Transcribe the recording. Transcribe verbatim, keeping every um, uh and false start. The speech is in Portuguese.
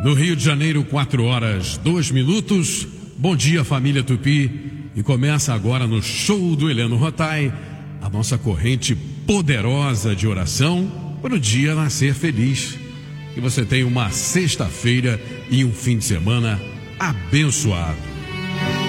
No Rio de Janeiro, quatro horas, dois minutos. Bom dia, família Tupi. E começa agora no show do Heleno Rotai, a nossa corrente poderosa de oração para o dia nascer feliz. Que você tenha uma sexta-feira e um fim de semana abençoado.